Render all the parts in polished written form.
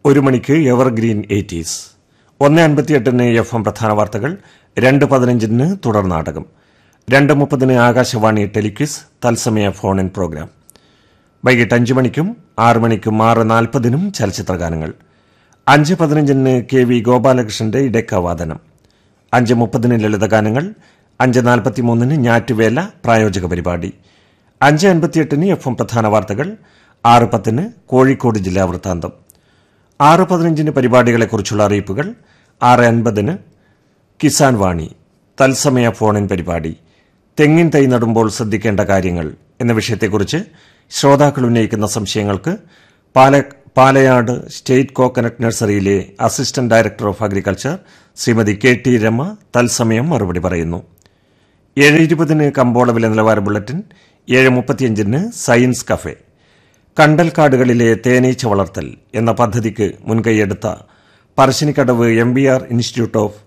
1 മണിക്ക് evergreen 80s, 1:58 FM പ്രധാന വാർത്തകൾ, 2:15 തുടർ നാടകം, 2:30 ആകാശവാണി ടെലിക്വിസ് തത്സമയ ഫോൺ ഇൻ പ്രോഗ്രാം. വൈകിട്ട് 5 മണിക്കും 6 മണിക്കും 6:40 ചലച്ചിത്രഗാനങ്ങൾ. 5:15 KV ഗോപാലകൃഷ്ണന്റെ ഇടയ്ക്കാവാദനം. 5:30 ലളിതഗാനങ്ങൾ. 5:43 ഞാറ്റുവേല പ്രായോജക പരിപാടി. 5:58 FM പ്രധാന വാർത്തകൾ. 6:10 കോഴിക്കോട് ജില്ലാ വൃത്താന്തം. 6:15 പരിപാടികളെക്കുറിച്ചുള്ള അറിയിപ്പുകൾ. 6:50 കിസാൻ വാണി തത്സമയ ഫോണിൻ പരിപാടി. തെങ്ങിൻ തൈ നടുമ്പോൾ ശ്രദ്ധിക്കേണ്ട കാര്യങ്ങൾ എന്ന വിഷയത്തെക്കുറിച്ച് ശ്രോതാക്കൾ ഉന്നയിക്കുന്ന സംശയങ്ങൾക്ക് Palayad state coconut നഴ്സറിയിലെ assistant director of agriculture Shrimati KT Rama തത്സമയം മറുപടി പറയുന്നു. 7:20 കമ്പോള വില നിലവാര ബുള്ളറ്റിൻ. 7:35 science cafe. കണ്ടൽക്കാടുകളിലെ തേനീച്ച വളർത്തൽ എന്ന പദ്ധതിക്ക് മുൻകൈയെടുത്ത Parassinikkadavu MBR institute of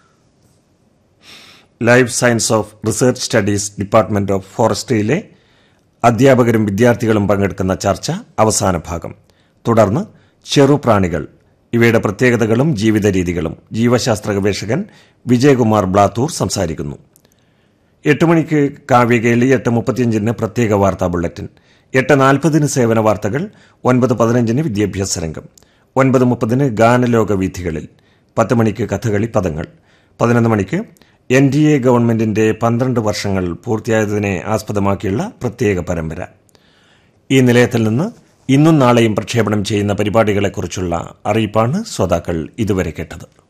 life science of research studies department of ഫോറസ്ട്രിയിലെ അധ്യാപകരും വിദ്യാർത്ഥികളും പങ്കെടുക്കുന്ന ചർച്ച അവസാന ഭാഗം. തുടർന്ന് ചെറുപ്രാണികൾ, ഇവയുടെ പ്രത്യേകതകളും ജീവിത രീതികളും ജീവശാസ്ത്ര ഗവേഷകൻ വിജയകുമാർ ബ്ലാത്തൂർ സംസാരിക്കുന്നു. 8 മണിക്ക് കാവ്യകേളി. 8:35 പ്രത്യേക വാർത്താ ബുള്ളറ്റിൻ. 8:40 സേവന വാർത്തകൾ. 9:15 വിദ്യാഭ്യാസ രംഗം. 9:30 ഗാനലോക വീഥികളിൽ. 10 മണിക്ക് കഥകളി പദങ്ങൾ. 11 മണിക്ക് NDA ഗവൺമെന്റിന്റെ 12 വർഷങ്ങൾ പൂർത്തിയായതിനെ ആസ്പദമാക്കിയുള്ള പ്രത്യേക പരമ്പര. ഈ നിലയത്തിൽ നിന്ന് ഇന്നും നാളെയും പ്രക്ഷേപണം ചെയ്യുന്ന പരിപാടികളെക്കുറിച്ചുള്ള അറിയിപ്പാണ് ശ്രോതാക്കൾ ഇതുവരെ കേട്ടത്.